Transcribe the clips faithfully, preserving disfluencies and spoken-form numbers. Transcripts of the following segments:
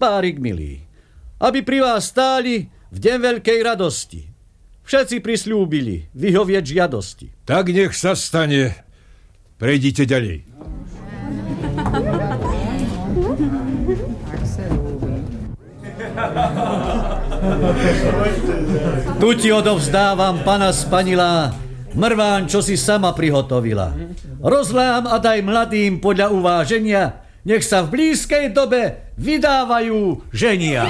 párik milý, aby pri vás stáli v deň veľkej radosti. Všetci prisľúbili vyhovieť žiadosti. Tak nech sa stane. Prejdite ďalej. Tu ti odovzdávam, pana Spanilá, mrván, čo si sama prihotovila. Rozlám a daj mladým podľa uváženia, nech sa v blízkej dobe vydávajú ženia.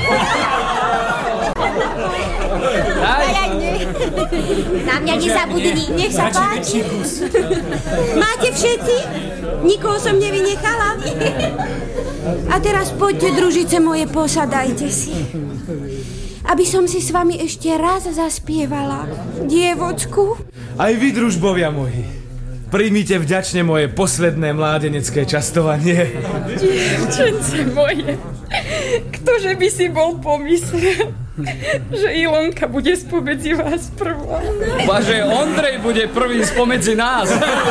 Na mňa nezabudni, nech sa páči. Máte všetci? Nikoho som nevynechala. A teraz poďte, družice moje, posadajte si. Aby som si s vami ešte raz zaspievala dievocku. Aj vy, družbovia moji, príjmite vďačne moje posledné mládenecké častovanie. Dievčence moje, ktože by si bol pomyslel, že Ilonka bude spomedzi vás prvá. Baže, Ondrej bude prvý spomedzi nás.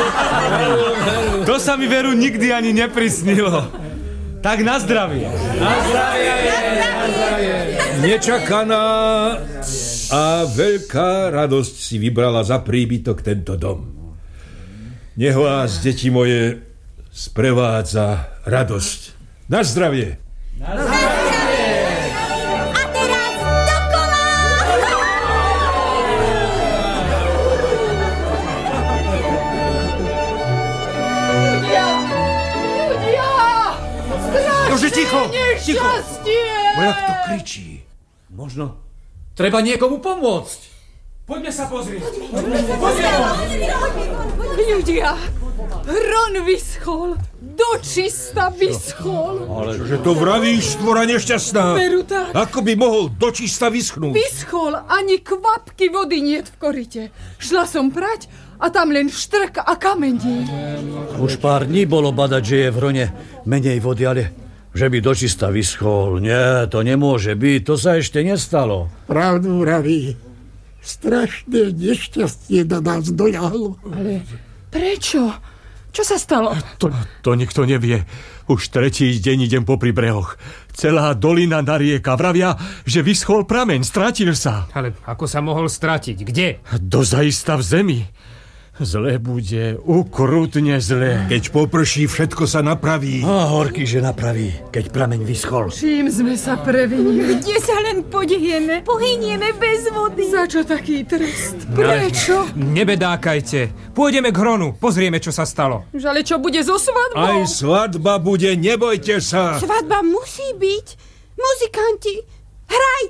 To sa mi veru nikdy ani neprisnilo. Tak na zdravie. Na zdravie. Na zdravie. Nečakaná a veľká radosť si vybrala za príbytok tento dom. Nech vás, deti moje, sprevádza radosť. Na zdravie. Na zdravie. A teraz dokola. Ľudia! Ľudia! Nože, ticho! Ticho! Nešťastie! No jak to kričí? Možno treba niekomu pomôcť. Poďme sa pozrieť. Ľudia, Hron vyschol, dočista vyschol. Ale čože to vravíš, stvora nešťastná? Veru tak. Ako by mohol dočista vyschnúť? Vyschol, ani kvapky vody niet v korite. Šla som prať a tam len štrk a kamení. Už pár dní bolo badať, že je v Hrone menej vody, ale že by dočista vyschol. Nie, to nemôže byť, to sa ešte nestalo. Pravdu vraví. Strašné nešťastie na nás doľahlo. Ale prečo? Čo sa stalo? To, to nikto nevie. Už tretí deň idem popri brehoch. Celá dolina narieka. Vravia, že vyschol prameň, stratil sa. Ale ako sa mohol stratiť? Kde? Dozaista v zemi. Zle bude, ukrutne zle. Keď poprší, všetko sa napraví. A horký, že napraví, keď prameň vyschol. Čím sme sa previnili? Kde sa len podejeme? Pohynieme bez vody. Za čo taký trest? Prečo? Nebedákajte. Pôjdeme k Hronu, pozrieme, čo sa stalo. Už ale čo bude so svadbou? Aj svadba bude, nebojte sa. Svadba musí byť. Muzikanti, hraj